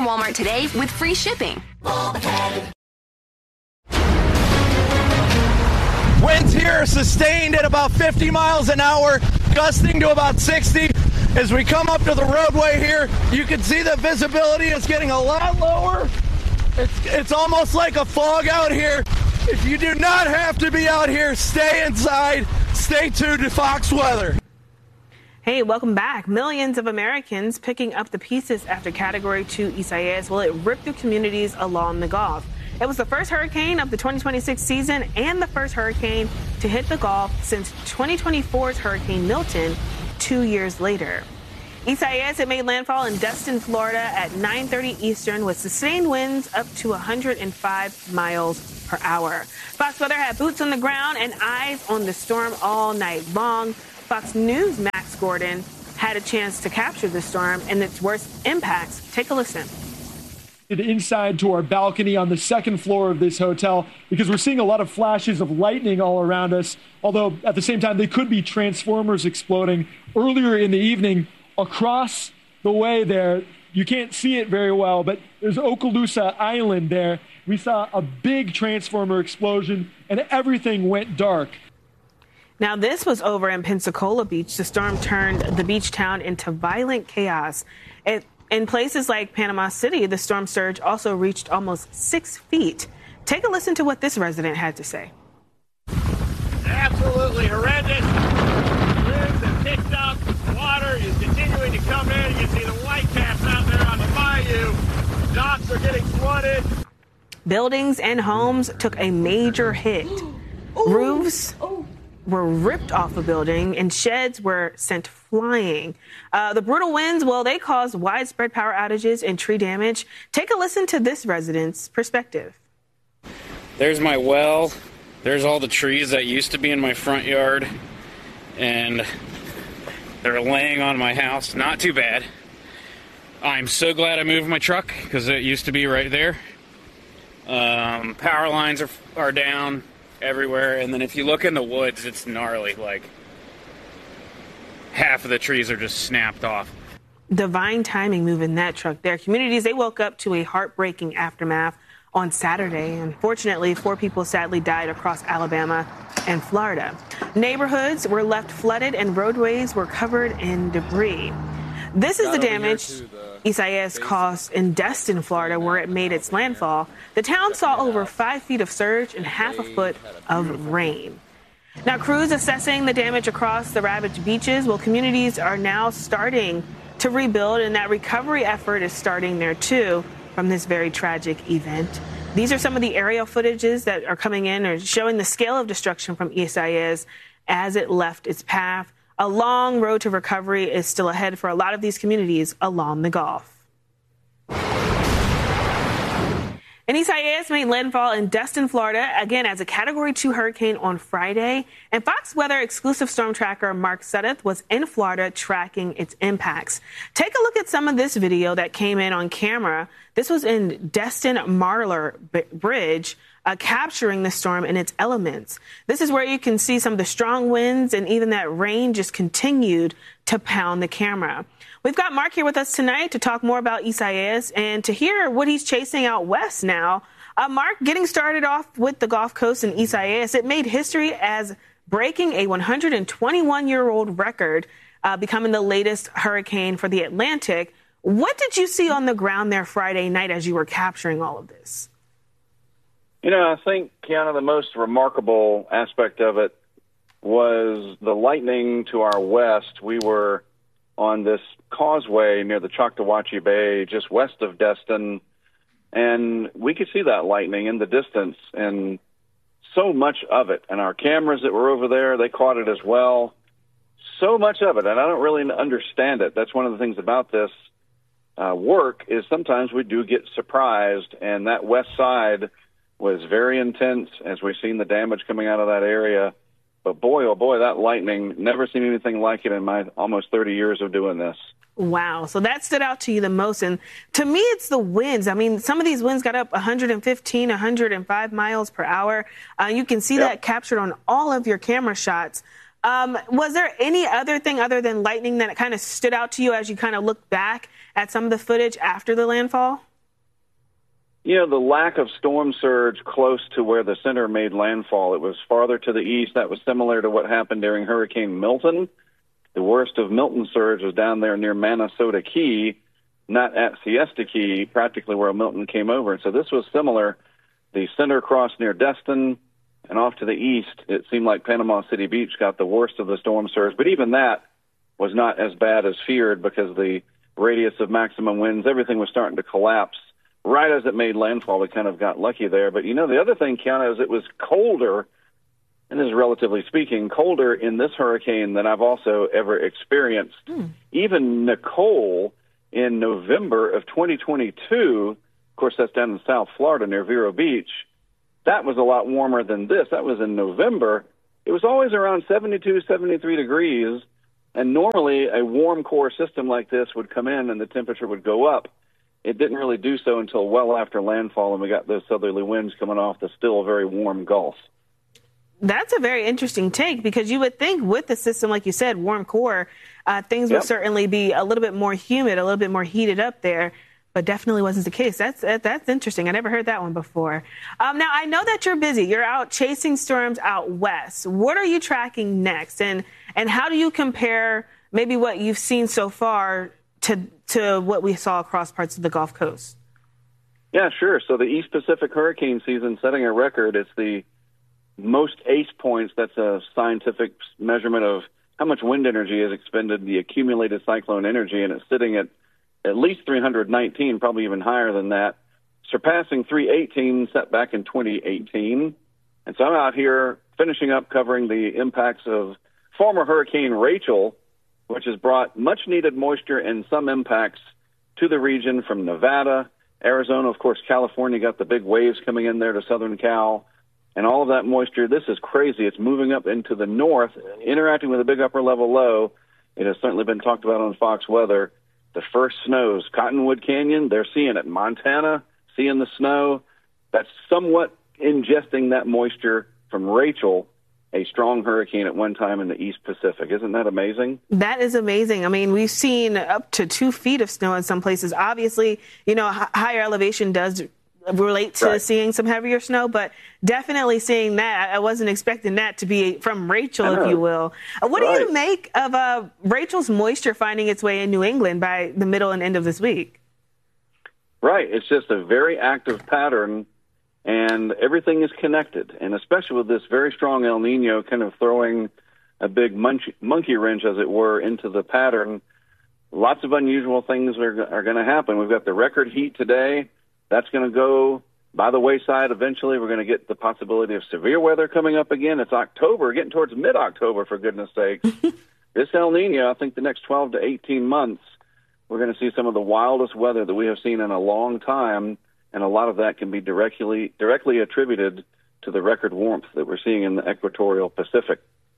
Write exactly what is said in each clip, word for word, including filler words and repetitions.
from Walmart today with free shipping. Winds here are sustained at about fifty miles an hour, gusting to about sixty. As we come up to the roadway here, you can see the visibility is getting a lot lower. It's, it's almost like a fog out here. If you do not have to be out here, stay inside. Stay tuned to Fox Weather. Hey, welcome back. Millions of Americans picking up the pieces after Category two Isaias. Well, it ripped through communities along the Gulf. It was the first hurricane of the twenty twenty-six season and the first hurricane to hit the Gulf since twenty twenty-four's Hurricane Milton two years later. Isaias, it made landfall in Destin, Florida at nine thirty Eastern with sustained winds up to one hundred five miles per hour. Fox Weather had boots on the ground and eyes on the storm all night long. Fox News' Max Gordon had a chance to capture the storm and its worst impacts. Take a listen. Inside to our balcony on the second floor of this hotel because we're seeing a lot of flashes of lightning all around us, although at the same time they could be transformers exploding. Earlier in the evening, across the way there, you can't see it very well, but there's Okaloosa Island there. We saw a big transformer explosion and everything went dark. Now, this was over in Pensacola Beach. The storm turned the beach town into violent chaos. It In places like Panama City, the storm surge also reached almost six feet. Take a listen to what this resident had to say. Absolutely horrendous. Winds have picked up. Water is continuing to come in. You can see the white caps out there on the bayou. Docks are getting flooded. Buildings and homes took a major hit. Roofs were ripped off a building and sheds were sent flying. Uh, the brutal winds, well, they caused widespread power outages and tree damage. Take a listen to this resident's perspective. There's my well. There's all the trees that used to be in my front yard, and they're laying on my house. Not too bad. I'm so glad I moved my truck because it used to be right there. Um, power lines are, are down everywhere, and then if you look in the woods, it's gnarly. Like, half of the trees are just snapped off. Divine timing moving that truck there. Communities, they woke up to a heartbreaking aftermath on Saturday. Unfortunately, four people sadly died across Alabama and Florida. Neighborhoods were left flooded and roadways were covered in debris. This is the damage Isaias caused in Destin, Florida, where it made its landfall. The town saw over five feet of surge and half a foot of rain. Now, crews assessing the damage across the ravaged beaches. Well, communities are now starting to rebuild, and that recovery effort is starting there, too, from this very tragic event. These are some of the aerial footages that are coming in or showing the scale of destruction from Isaias as it left its path. A long road to recovery is still ahead for a lot of these communities along the Gulf. And Isaias made landfall in Destin, Florida, again as a Category two hurricane on Friday. And Fox Weather exclusive storm tracker Mark Sudduth was in Florida tracking its impacts. Take a look at some of this video that came in on camera. This was in Destin Marlar Bridge, uh, capturing the storm in its elements. This is where you can see some of the strong winds, and even that rain just continued to pound the camera. We've got Mark here with us tonight to talk more about Isaias and to hear what he's chasing out west now. Uh, Mark, getting started off with the Gulf Coast and Isaias, it made history as breaking a one hundred twenty-one-year-old record, uh, becoming the latest hurricane for the Atlantic. What did you see on the ground there Friday night as you were capturing all of this? You know, I think, Kiana, the most remarkable aspect of it was the lightning to our west. We were on this causeway near the Choctawhatchee Bay, just west of Destin, and we could see that lightning in the distance, and so much of it. And our cameras that were over there, they caught it as well. So much of it, and I don't really understand it. That's one of the things about this uh, work is sometimes we do get surprised, and that west side was very intense as we've seen the damage coming out of that area. But boy, oh boy, that lightning, never seen anything like it in my almost thirty years of doing this. Wow. So that stood out to you the most. And to me, it's the winds. I mean, some of these winds got up one hundred fifteen, one hundred five miles per hour. Uh, you can see yep. that captured on all of your camera shots. Um, was there any other thing other than lightning that kind of stood out to you as you kind of look back at some of the footage after the landfall? you know, the lack of storm surge close to where the center made landfall. It was farther to the east. That was similar to what happened during Hurricane Milton. The worst of Milton surge was down there near Minnesota Key, not at Siesta Key, practically where Milton came over. And so this was similar. The center crossed near Destin, and off to the east, it seemed like Panama City Beach got the worst of the storm surge. But even that was not as bad as feared because the radius of maximum winds, everything was starting to collapse. Right as it made landfall, we kind of got lucky there. But, you know, the other thing, Kiana, is it was colder, and this is relatively speaking, colder in this hurricane than I've also ever experienced. Mm. Even Nicole in November of twenty twenty-two, of course, that's down in South Florida near Vero Beach, that was a lot warmer than this. That was in November. It was always around seventy-two, seventy-three degrees, and normally a warm core system like this would come in and the temperature would go up. It didn't really do so until well after landfall, and we got those southerly winds coming off the still very warm Gulf. That's a very interesting take, because you would think with the system, like you said, warm core, uh, things yep. would certainly be a little bit more humid, a little bit more heated up there, but definitely wasn't the case. That's that's interesting. I never heard that one before. Um, now, I know that you're busy. You're out chasing storms out west. What are you tracking next, and and how do you compare maybe what you've seen so far to to what we saw across parts of the Gulf Coast? Yeah, sure. So the East Pacific hurricane season setting a record. It's the most ACE points. That's a scientific measurement of how much wind energy is expended, the accumulated cyclone energy, and it's sitting at at least three hundred nineteen, probably even higher than that, surpassing three eighteen set back in twenty eighteen. And so I'm out here finishing up covering the impacts of former Hurricane Rachel, which has brought much-needed moisture and some impacts to the region from Nevada, Arizona. Of course, California got the big waves coming in there to southern Cal. And all of that moisture, this is crazy. It's moving up into the north, interacting with a big upper-level low. It has certainly been talked about on Fox Weather. The first snows, Cottonwood Canyon, they're seeing it. Montana, seeing the snow. That's somewhat ingesting that moisture from Rachel, a strong hurricane at one time in the East Pacific. Isn't that amazing? That is amazing. I mean, we've seen up to two feet of snow in some places. Obviously, you know, h- higher elevation does relate to right. seeing some heavier snow, but definitely seeing that, I wasn't expecting that to be from Rachel, if you will. Uh, what right. do you make of uh, Rachel's moisture finding its way in New England by the middle and end of this week? Right. It's just a very active pattern, and everything is connected, and especially with this very strong El Nino kind of throwing a big monkey, monkey wrench, as it were, into the pattern. Lots of unusual things are, are going to happen. We've got the record heat today. That's going to go by the wayside eventually. We're going to get the possibility of severe weather coming up again. It's October, getting towards mid-October, for goodness sakes. This El Nino, I think the next twelve to eighteen months, we're going to see some of the wildest weather that we have seen in a long time, and a lot of that can be directly directly attributed to the record warmth that we're seeing in the equatorial Pacific.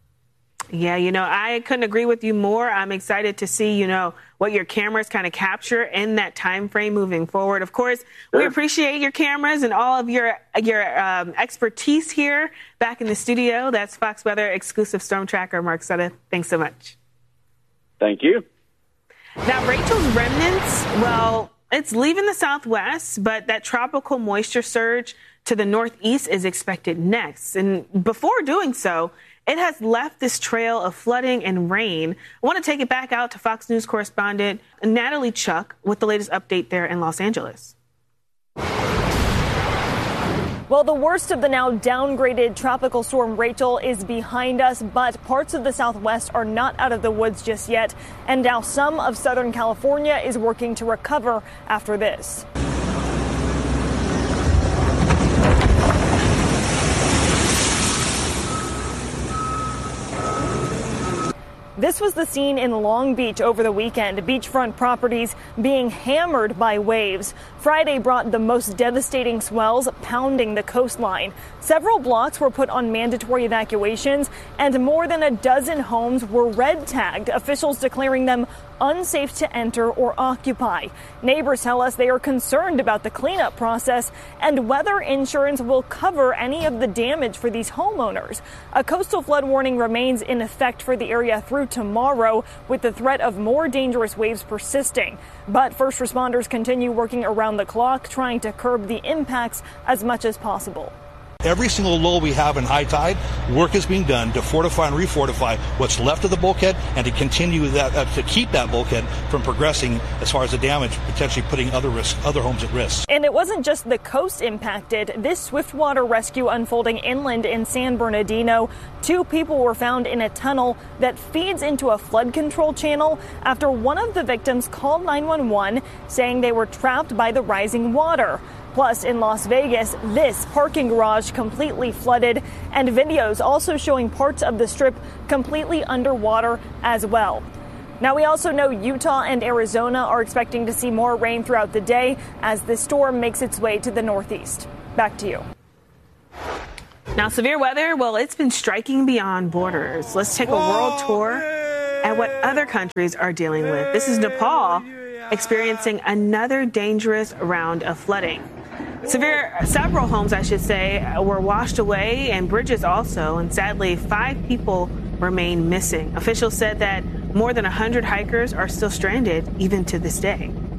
Yeah, you know, I couldn't agree with you more. I'm excited to see, you know, what your cameras kind of capture in that time frame moving forward. Of course, sure. we appreciate your cameras and all of your your um, expertise here back in the studio. That's Fox Weather exclusive storm tracker, Mark Sutter. Thanks so much. Thank you. Now, Rachel's remnants, well, it's leaving the southwest, but that tropical moisture surge to the northeast is expected next. And before doing so, it has left this trail of flooding and rain. I want to take it back out to Fox News correspondent Natalie Chuck with the latest update there in Los Angeles. Well, the worst of the now downgraded tropical storm Rachel is behind us, but parts of the southwest are not out of the woods just yet. And now some of Southern California is working to recover after this. This was the scene in Long Beach over the weekend, beachfront properties being hammered by waves. Friday brought the most devastating swells, pounding the coastline. Several blocks were put on mandatory evacuations, and more than a dozen homes were red tagged, officials declaring them unsafe to enter or occupy. Neighbors tell us they are concerned about the cleanup process and whether insurance will cover any of the damage for these homeowners. A coastal flood warning remains in effect for the area through tomorrow, with the threat of more dangerous waves persisting. But first responders continue working around the clock, trying to curb the impacts as much as possible. Every single lull we have in high tide, work is being done to fortify and refortify what's left of the bulkhead and to continue that, uh, to keep that bulkhead from progressing as far as the damage, potentially putting other risk, other homes at risk. And it wasn't just the coast impacted. This swiftwater rescue unfolding inland in San Bernardino. Two people were found in a tunnel that feeds into a flood control channel after one of the victims called nine one one, saying they were trapped by the rising water. Plus, in Las Vegas, this parking garage completely flooded, and videos also showing parts of the strip completely underwater as well. Now, we also know Utah and Arizona are expecting to see more rain throughout the day as the storm makes its way to the northeast. Back to you. Now, severe weather, well, it's been striking beyond borders. Let's take a world tour at what other countries are dealing with. This is Nepal experiencing another dangerous round of flooding. Severe, several homes, I should say, were washed away, and bridges also, and sadly, five people remain missing. Officials said that more than one hundred hikers are still stranded even to this day.